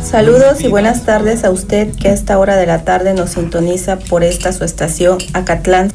Saludos y buenas tardes a usted que a esta hora de la tarde nos sintoniza por esta su estación Acatlán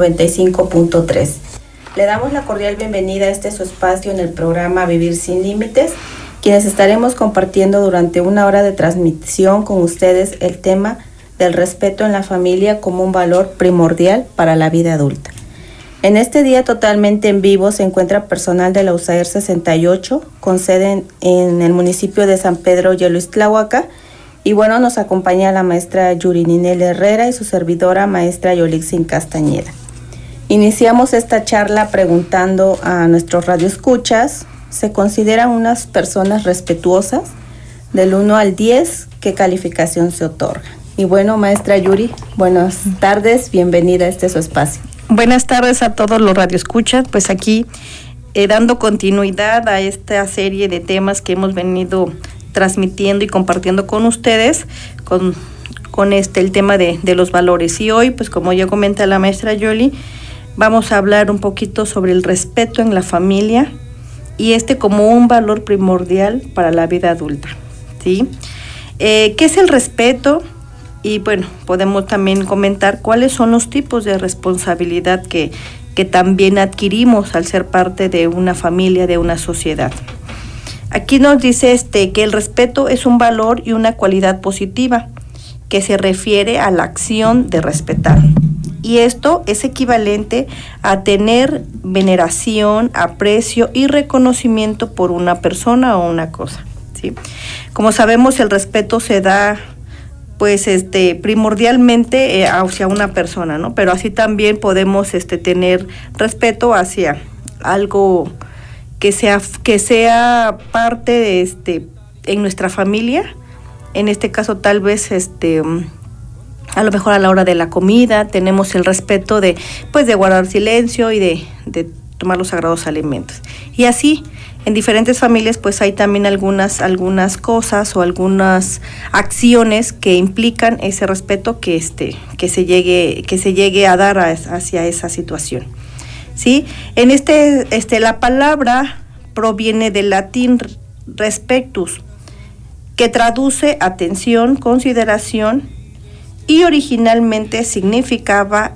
95.3. Le damos la cordial bienvenida a este su espacio en el programa Vivir Sin Límites, quienes estaremos compartiendo durante una hora de transmisión con ustedes el tema del respeto en la familia como un valor primordial para la vida adulta. En este día totalmente en vivo se encuentra personal de la USAER 68 con sede en el municipio de San Pedro Yoloistlahuaca y bueno, nos acompaña la maestra Yuri Ninel Herrera y su servidora maestra Yolixin Castañeda. Iniciamos esta charla preguntando a nuestros radioescuchas, ¿se consideran unas personas respetuosas? Del 1 al 10, ¿qué calificación se otorga? Y bueno, maestra Yuri, buenas tardes, bienvenida a este su espacio. Buenas tardes a todos los radioescuchas, pues aquí dando continuidad a esta serie de temas que hemos venido transmitiendo y compartiendo con ustedes, con el tema de los valores. Y hoy, pues como ya comenta la maestra Yoli, vamos a hablar un poquito sobre el respeto en la familia y como un valor primordial para la vida adulta, ¿sí? ¿Qué es el respeto? Y bueno, podemos también comentar cuáles son los tipos de responsabilidad que también adquirimos al ser parte de una familia, de una sociedad. Aquí nos dice que el respeto es un valor y una cualidad positiva que se refiere a la acción de respetar. Y esto es equivalente a tener veneración, aprecio y reconocimiento por una persona o una cosa, ¿sí? Como sabemos, el respeto se da pues primordialmente hacia una persona, ¿no? Pero así también podemos tener respeto hacia algo que sea parte de en nuestra familia. En este caso tal vez a lo mejor a la hora de la comida tenemos el respeto de guardar silencio y de tomar los sagrados alimentos. Y así en diferentes familias pues hay también algunas cosas o algunas acciones que implican ese respeto que se llegue a dar hacia esa situación, ¿sí? En la palabra proviene del latín respectus, que traduce atención, consideración, y originalmente significaba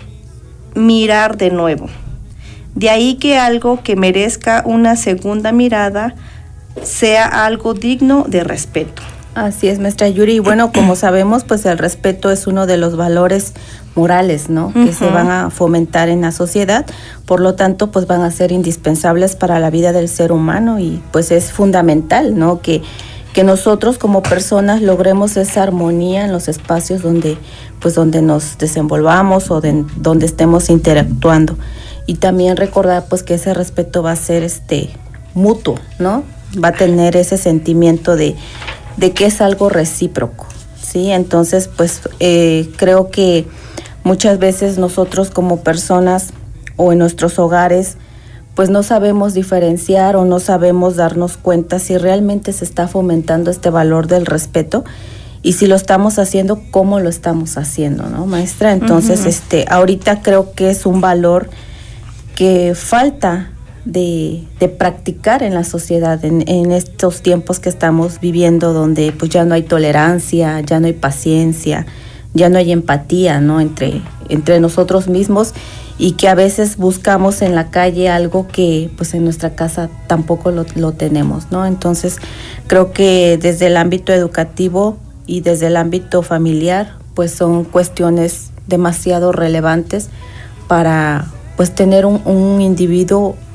mirar de nuevo. De ahí que algo que merezca una segunda mirada sea algo digno de respeto. Así es, maestra Yuri. Y bueno, como sabemos, pues el respeto es uno de los valores morales, ¿no? Que se van a fomentar en la sociedad. Por lo tanto, pues van a ser indispensables para la vida del ser humano y pues es fundamental, ¿no? Que nosotros como personas logremos esa armonía en los espacios donde nos desenvolvamos o donde estemos interactuando. Y también recordar pues que ese respeto va a ser mutuo, ¿no? Va a tener ese sentimiento de que es algo recíproco, ¿sí? Entonces pues creo que muchas veces nosotros como personas o en nuestros hogares pues no sabemos diferenciar o no sabemos darnos cuenta si realmente se está fomentando este valor del respeto y si lo estamos haciendo, cómo lo estamos haciendo, ¿no, maestra? Entonces ahorita creo que es un valor que falta de practicar en la sociedad en estos tiempos que estamos viviendo, donde pues ya no hay tolerancia, ya no hay paciencia, ya no hay empatía, ¿no? entre nosotros mismos, y que a veces buscamos en la calle algo que pues en nuestra casa tampoco lo tenemos, ¿no? Entonces creo que desde el ámbito educativo y desde el ámbito familiar pues son cuestiones demasiado relevantes para pues tener un individuo